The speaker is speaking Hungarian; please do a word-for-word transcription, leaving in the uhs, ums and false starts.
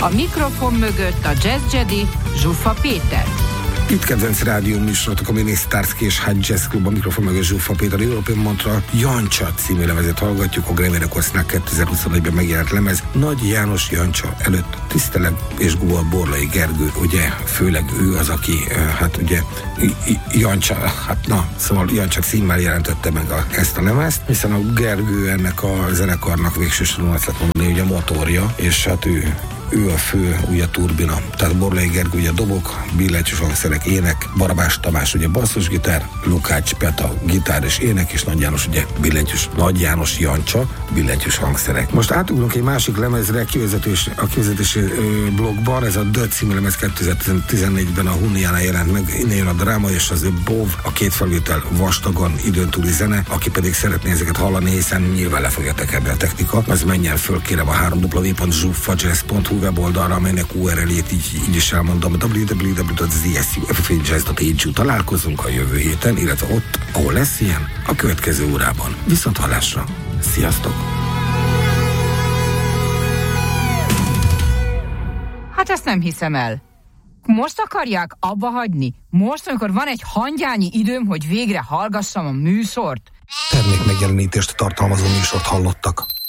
A mikrofon mögött a Jazz Jedi, Zsuffa Péter. Itt kedvenc rádió műsorotok, a Mini Starsky és High Jazz Club, a mikrofon mögött Zsuffa Péter, a European Mantra Jancsa című lemezet hallgatjuk, a Grammy Recordsnál kétezer-huszonegyben megjelent lemez. Nagy János Jancsa előtt tiszteleg és Gubal Borlai Gergő, ugye, főleg ő az, aki, hát ugye, Jancsa, hát na, szóval Jancsa címmel jelentette meg a, ezt a lemezt, hiszen a Gergő ennek a zenekarnak végsősorban azt lehet mondani, hogy a motorja, és hát ő ő a fő, ugye a turbina. Tehát Borlai Gergő ugye dobok, billentyűs hangszerek, ének, Barabás Tamás ugye basszusgitár, Lukács Peta gitár és ének, és Nagy János ugye billentyűs, Nagy János Jancsa, billentyűs hangszerek. Most átugrunk egy másik lemezre, kivezetés, a kivezetési blogban, ez a The című lemez kétezer-tizennégyben a Hunniánál jelent meg, innen jön a dráma és az Bov, a két felvétel vastagon időn túli zene, aki pedig szeretné ezeket hallani, hiszen nyilván le fogja tekerni a technika, az menjen föl kérem a három w w w pont zsuffa jazz pont hu weboldalra, amelynek u er el-ét így, így is elmondom, double-u double-u double-u pont zé es u f jazz pont h u. Találkozunk a jövő héten, illetve ott, ahol lesz ilyen, a következő órában. Viszont hallásra. Sziasztok! Hát ezt nem hiszem el. Most akarják abba hagyni? Most, amikor van egy hangyányi időm, hogy végre hallgassam a műsort? Termék megjelenítést tartalmazó műsort hallottak.